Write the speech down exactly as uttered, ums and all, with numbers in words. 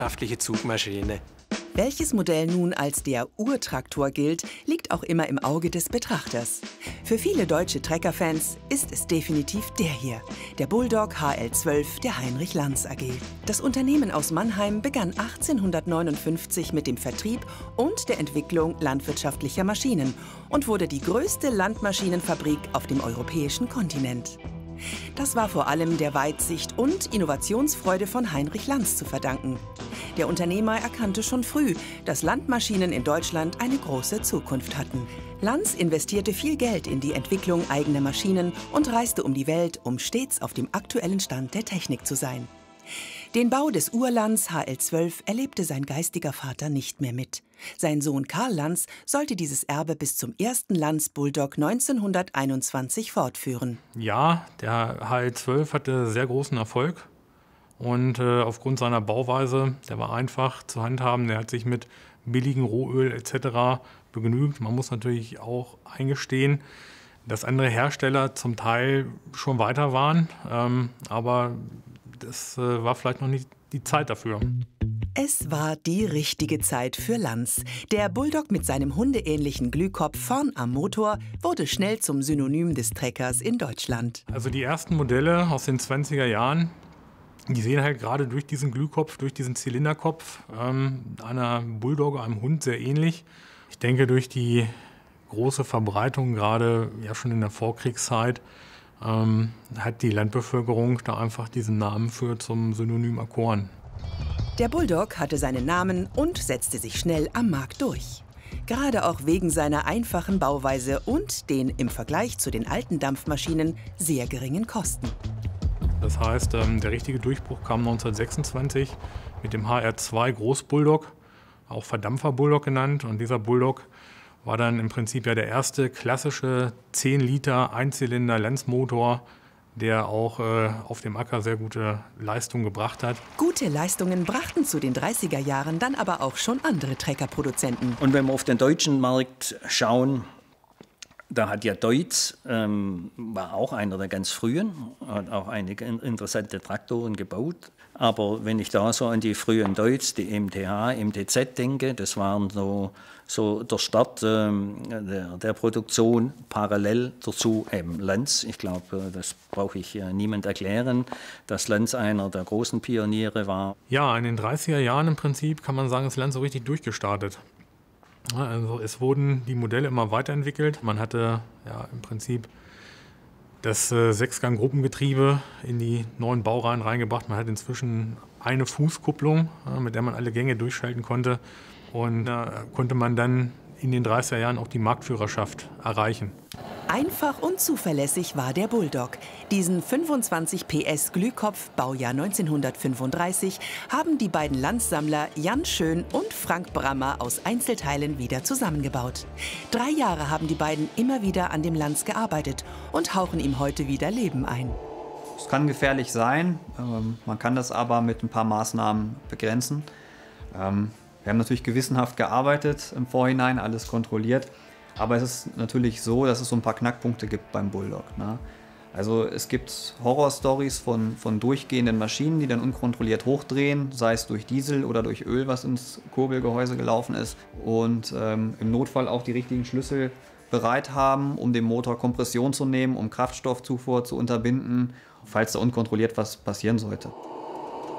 landwirtschaftliche Zugmaschine. Welches Modell nun als der Urtraktor gilt, liegt auch immer im Auge des Betrachters. Für viele deutsche Trecker-Fans ist es definitiv der hier, der Bulldog H L zwölf der Heinrich Lanz A G. Das Unternehmen aus Mannheim begann achtzehnhundertneunundfünfzig mit dem Vertrieb und der Entwicklung landwirtschaftlicher Maschinen und wurde die größte Landmaschinenfabrik auf dem europäischen Kontinent. Das war vor allem der Weitsicht und Innovationsfreude von Heinrich Lanz zu verdanken. Der Unternehmer erkannte schon früh, dass Landmaschinen in Deutschland eine große Zukunft hatten. Lanz investierte viel Geld in die Entwicklung eigener Maschinen und reiste um die Welt, um stets auf dem aktuellen Stand der Technik zu sein. Den Bau des Ur-Lanz H L zwölf erlebte sein geistiger Vater nicht mehr mit. Sein Sohn Karl Lanz sollte dieses Erbe bis zum ersten Lanz Bulldog neunzehnhunderteinundzwanzig fortführen. Ja, der H L zwölf hatte sehr großen Erfolg und äh, aufgrund seiner Bauweise, der war einfach zu handhaben, der hat sich mit billigem Rohöl et cetera begnügt. Man muss natürlich auch eingestehen, dass andere Hersteller zum Teil schon weiter waren, ähm, aber das äh, war vielleicht noch nicht die Zeit dafür. Es war die richtige Zeit für Lanz. Der Bulldog mit seinem hundeähnlichen Glühkopf vorn am Motor wurde schnell zum Synonym des Treckers in Deutschland. Also die ersten Modelle aus den zwanziger Jahren, die sehen halt gerade durch diesen Glühkopf, durch diesen Zylinderkopf ähm, einer Bulldogge, einem Hund sehr ähnlich. Ich denke, durch die große Verbreitung, gerade ja schon in der Vorkriegszeit, ähm, hat die Landbevölkerung da einfach diesen Namen für zum Synonym erkoren. Der Bulldog hatte seinen Namen und setzte sich schnell am Markt durch. Gerade auch wegen seiner einfachen Bauweise und den im Vergleich zu den alten Dampfmaschinen sehr geringen Kosten. Das heißt, der richtige Durchbruch kam neunzehnhundertsechsundzwanzig mit dem H R zwei Großbulldog, auch Verdampfer-Bulldog genannt. Und dieser Bulldog war dann im Prinzip ja der erste klassische zehn Liter Einzylinder-Lanz-Motor, der auch äh, auf dem Acker sehr gute Leistung gebracht hat. Gute Leistungen brachten zu den dreißiger Jahren dann aber auch schon andere Treckerproduzenten. Und wenn wir auf den deutschen Markt schauen, da hat ja Deutz, ähm, war auch einer der ganz frühen, hat auch einige interessante Traktoren gebaut. Aber wenn ich da so an die frühen Deutz, die M T H, M T Z denke, das waren so, so der Start ähm, der, der Produktion, parallel dazu eben Lanz. Ich glaube, das brauche ich äh, niemand erklären, dass Lanz einer der großen Pioniere war. Ja, in den dreißiger Jahren im Prinzip kann man sagen, ist Lanz so richtig durchgestartet. Also es wurden die Modelle immer weiterentwickelt. Man hatte ja im Prinzip das äh, Sechsgang-Gruppengetriebe in die neuen Baureihen reingebracht. Man hat inzwischen eine Fußkupplung, äh, mit der man alle Gänge durchschalten konnte. Und da äh, konnte man dann in den dreißiger Jahren auch die Marktführerschaft erreichen. Einfach und zuverlässig war der Bulldog. Diesen fünfundzwanzig P S Glühkopf, Baujahr neunzehnhundertfünfunddreißig, haben die beiden Lanz-Sammler Jan Schön und Frank Brammer aus Einzelteilen wieder zusammengebaut. Drei Jahre haben die beiden immer wieder an dem Lanz gearbeitet und hauchen ihm heute wieder Leben ein. Es kann gefährlich sein, ähm, man kann das aber mit ein paar Maßnahmen begrenzen. Ähm, wir haben natürlich gewissenhaft gearbeitet im Vorhinein, alles kontrolliert. Aber es ist natürlich so, dass es so ein paar Knackpunkte gibt beim Bulldog. Ne? Also es gibt Horrorstories von, von durchgehenden Maschinen, die dann unkontrolliert hochdrehen, sei es durch Diesel oder durch Öl, was ins Kurbelgehäuse gelaufen ist. Und ähm, im Notfall auch die richtigen Schlüssel bereit haben, um dem Motor Kompression zu nehmen, um Kraftstoffzufuhr zu unterbinden, falls da unkontrolliert was passieren sollte.